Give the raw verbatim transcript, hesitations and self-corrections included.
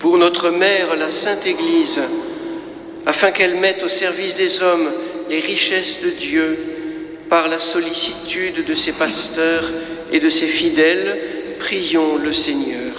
Pour notre Mère, la Sainte Église, afin qu'elle mette au service des hommes les richesses de Dieu par la sollicitude de ses pasteurs et de ses fidèles, prions le Seigneur.